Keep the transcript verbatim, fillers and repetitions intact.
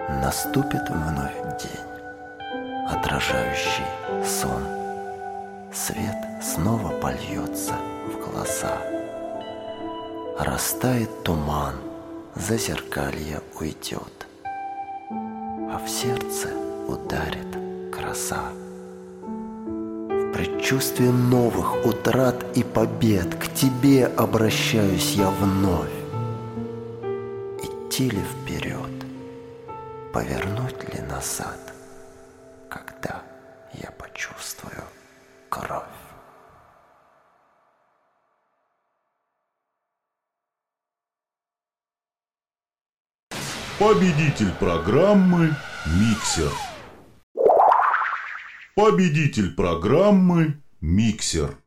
Наступит вновь день, отражающий сон. Свет снова польется в глаза. Растает туман, зазеркалье уйдет, а в сердце ударит краса. В предчувствии новых утрат и побед к тебе обращаюсь я вновь. Идти ли вперед? Повернуть ли назад, когда я почувствую кровь? Победитель программы «Миксер». Победитель программы «Миксер».